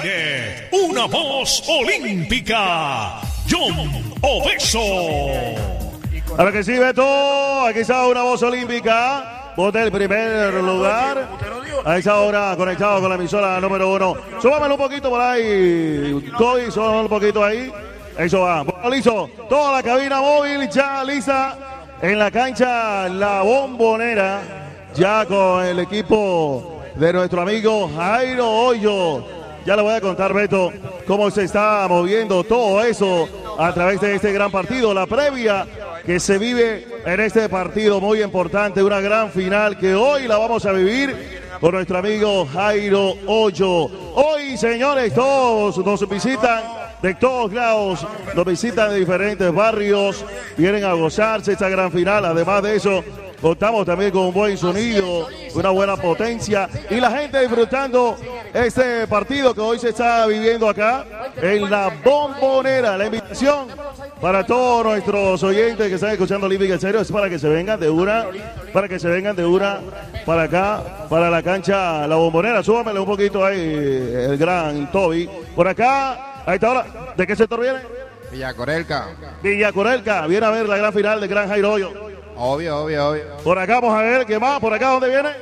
aire, una voz olímpica, John Obeso. Ahora que sí, Beto, aquí está una voz olímpica, voz del primer lugar. A esa hora conectado con la emisora número 1. Súbamelo un poquito por ahí, Cody, súbamelo un poquito ahí. Eso va, bueno, listo, toda la cabina móvil ya lista en la cancha La Bombonera, ya con el equipo de nuestro amigo Jairo Hoyo. Ya le voy a contar, Beto, cómo se está moviendo todo eso a través de este gran partido, la previa que se vive en este partido muy importante, una gran final que hoy la vamos a vivir con nuestro amigo Jairo Hoyo. Hoy, señores, todos nos visitan de todos lados, nos visitan de diferentes barrios, vienen a gozarse esta gran final. Además de eso, contamos también con un buen sonido, una buena potencia y la gente disfrutando este partido que hoy se está viviendo acá en La Bombonera. La invitación para todos nuestros oyentes que están escuchando Olímpica en serio es para que se vengan de una, para acá, para la cancha La Bombonera. Súbamele un poquito ahí, el gran Toby. Por acá, a esta hora, ¿de qué sector viene? Villacorelca. Villacorelca, viene a ver la gran final del gran Jairo Hoyo. Obvio. Por acá vamos a ver qué más. Por acá, ¿dónde viene?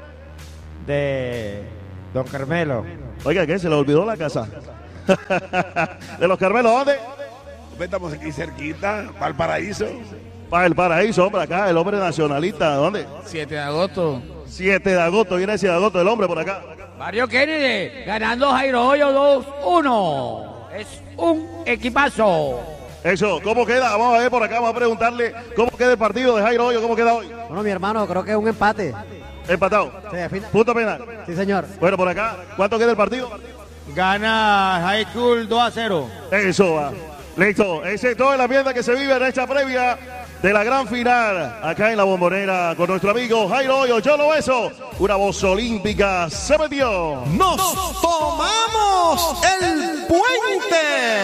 De Don Carmelo. Oiga, ¿qué? ¿Se le olvidó la casa? ¿De los Carmelos dónde? Estamos aquí cerquita, Valparaíso. Para el Paraíso, hombre, acá, el hombre nacionalista. ¿Dónde? 7 de agosto. 7 de agosto, viene 7 de agosto el hombre por acá. Mario Kennedy, ganando Jairo Hoyo 2-1. Es un equipazo. Eso, ¿cómo queda? Vamos a ver por acá, vamos a preguntarle cómo queda el partido de Jairo Hoyo, cómo queda hoy. Bueno, mi hermano, creo que es un empate. Empatado. Sí, Punto penal. Sí, señor. Bueno, por acá, ¿cuánto queda el partido? Gana High School 2-0. Eso va. Listo. Ese es todo el ambiente que se vive en esta previa de la gran final acá en La Bombonera con nuestro amigo Jairo Hoyo. Yo lo beso. Una voz olímpica se metió. Nos tomamos el puente.